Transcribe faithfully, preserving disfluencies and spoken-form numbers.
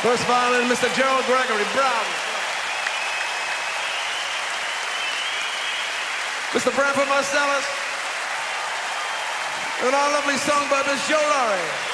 First violin, Mister Gerald Gregory Brown. Mister Branford Marcellus. And our lovely songbird, Miss Joe Laurie.